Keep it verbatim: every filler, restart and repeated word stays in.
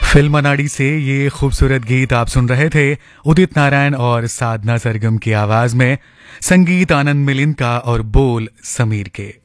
Film अनाड़ी से ये खूबसूरत गीत आप सुन रहे थे उदित नारायण और साधना सरगम की आवाज में। संगीत आनंद मिलिंद का और बोल समीर के।